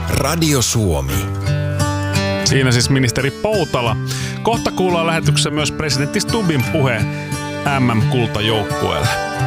Radio Suomi. Siinä siis ministeri Poutala. Kohta kuullaan lähetyksessä myös presidentti Stubbin puhe MM-kultajoukkueelle.